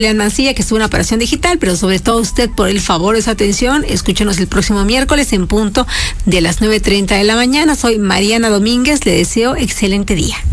Julián Mancilla, que estuvo en operación digital, pero sobre todo usted por el favor de su atención. Escúchenos el próximo miércoles en punto de las 9:30 de la mañana. Soy Mariana Domínguez, le deseo excelente día.